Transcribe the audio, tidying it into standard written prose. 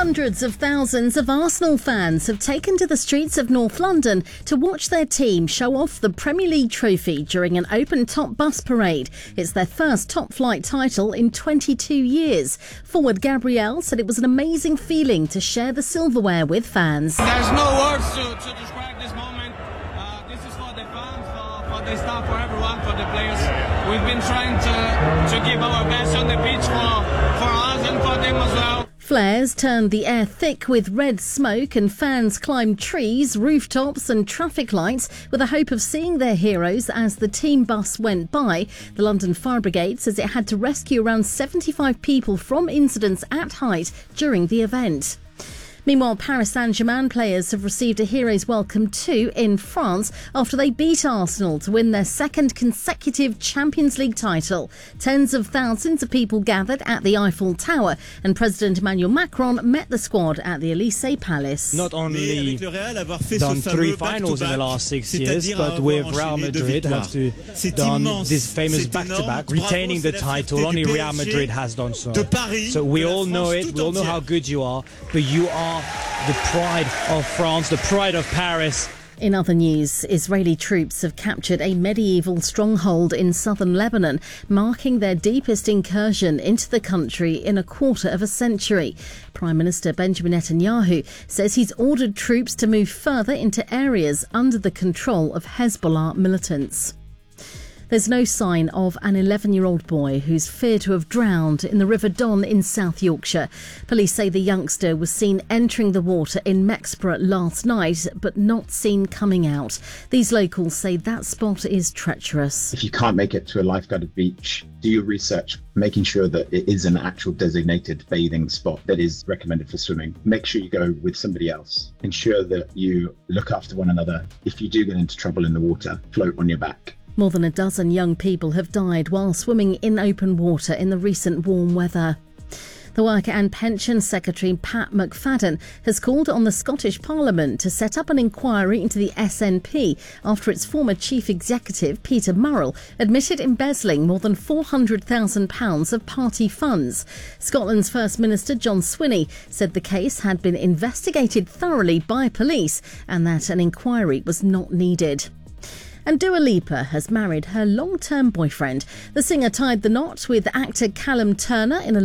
Hundreds of thousands of Arsenal fans have taken to the streets of North London to watch their team show off the Premier League trophy during an open-top bus parade. It's their first top-flight title in 22 years. Forward Gabriel said it was an amazing feeling to share the silverware with fans. There's no words to describe this moment. This is for the fans, for the staff, for everyone, for the players. We've been trying to give our best on the pitch for us and for them as well. Flares turned the air thick with red smoke and fans climbed trees, rooftops and traffic lights with the hope of seeing their heroes as the team bus went by. The London Fire Brigade says it had to rescue around 75 people from incidents at height during the event. Meanwhile, Paris Saint-Germain players have received a hero's welcome too in France after they beat Arsenal to win their second consecutive Champions League title. Tens of thousands of people gathered at the Eiffel Tower and President Emmanuel Macron met the squad at the Elysee Palace. Not only done 3 finals in the last 6 years, but with Real Madrid have done this famous back-to-back, retaining the title. Only Real Madrid has done so. So we all know it, we all know how good you are, but you are the pride of France, the pride of Paris. In other news, Israeli troops have captured a medieval stronghold in southern Lebanon, marking their deepest incursion into the country in a quarter of a century. Prime Minister Benjamin Netanyahu says he's ordered troops to move further into areas under the control of Hezbollah militants. There's no sign of an 11-year-old boy who's feared to have drowned in the River Don in South Yorkshire. Police say the youngster was seen entering the water in Mexborough last night, but not seen coming out. These locals say that spot is treacherous. If you can't make it to a lifeguarded beach, do your research, making sure that it is an actual designated bathing spot that is recommended for swimming. Make sure you go with somebody else. Ensure that you look after one another. If you do get into trouble in the water, float on your back. More than a dozen young people have died while swimming in open water in the recent warm weather. The Work and Pension Secretary Pat McFadden has called on the Scottish Parliament to set up an inquiry into the SNP after its former chief executive, Peter Murrell, admitted embezzling more than £400,000 of party funds. Scotland's First Minister John Swinney said the case had been investigated thoroughly by police and that an inquiry was not needed. And Dua Lipa has married her long-term boyfriend. The singer tied the knot with actor Callum Turner in a